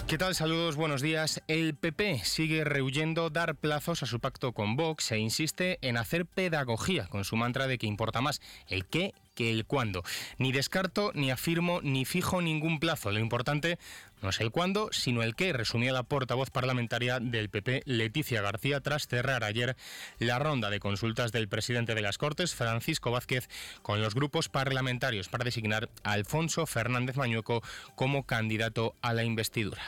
¿Qué tal? Saludos, buenos días. El PP sigue rehuyendo dar plazos a su pacto con Vox e insiste en hacer pedagogía con su mantra de que importa más el qué que el cuándo. Ni descarto, ni afirmo, ni fijo ningún plazo. Lo importante no es el cuándo, sino el qué, resumía la portavoz parlamentaria del PP, Leticia García, tras cerrar ayer la ronda de consultas del presidente de las Cortes, Francisco Vázquez, con los grupos parlamentarios para designar a Alfonso Fernández Mañueco como candidato a la investidura.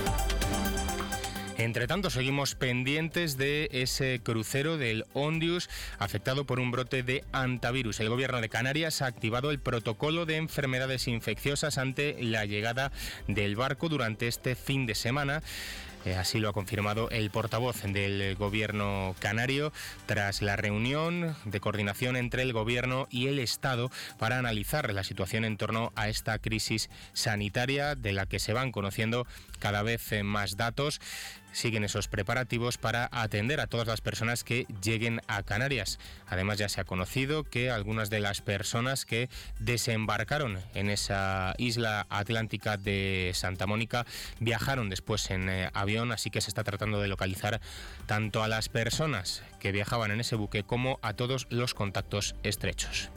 Entre tanto, seguimos pendientes de ese crucero del Ondius afectado por un brote de hantavirus. El Gobierno de Canarias ha activado el protocolo de enfermedades infecciosas ante la llegada del barco durante este fin de semana. Así lo ha confirmado el portavoz del Gobierno canario tras la reunión de coordinación entre el Gobierno y el Estado para analizar la situación en torno a esta crisis sanitaria de la que se van conociendo cada vez más datos. Siguen esos preparativos para atender a todas las personas que lleguen a Canarias. Además, ya se ha conocido que algunas de las personas que desembarcaron en esa isla atlántica de Santa Mónica viajaron después en avión, así que se está tratando de localizar tanto a las personas que viajaban en ese buque como a todos los contactos estrechos.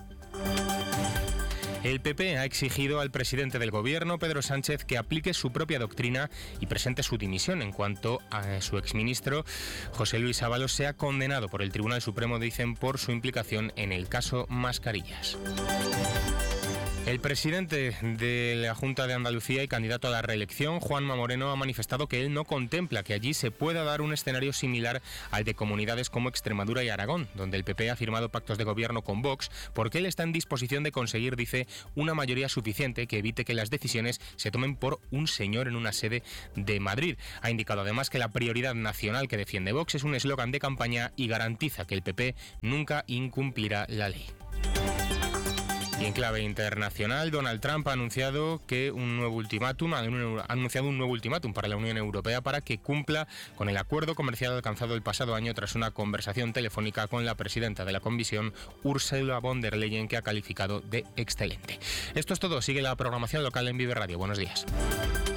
El PP ha exigido al presidente del Gobierno, Pedro Sánchez, que aplique su propia doctrina y presente su dimisión en cuanto a su exministro, José Luis Ábalos, sea condenado por el Tribunal Supremo, dicen, por su implicación en el caso Mascarillas. El presidente de la Junta de Andalucía y candidato a la reelección, Juanma Moreno, ha manifestado que él no contempla que allí se pueda dar un escenario similar al de comunidades como Extremadura y Aragón, donde el PP ha firmado pactos de gobierno con Vox, porque él está en disposición de conseguir, dice, una mayoría suficiente que evite que las decisiones se tomen por un señor en una sede de Madrid. Ha indicado además que la prioridad nacional que defiende Vox es un eslogan de campaña y garantiza que el PP nunca incumplirá la ley. Y en clave internacional, Donald Trump ha anunciado un nuevo ultimátum para la Unión Europea para que cumpla con el acuerdo comercial alcanzado el pasado año tras una conversación telefónica con la presidenta de la Comisión, Ursula von der Leyen, que ha calificado de excelente. Esto es todo. Sigue la programación local en Vive Radio. Buenos días.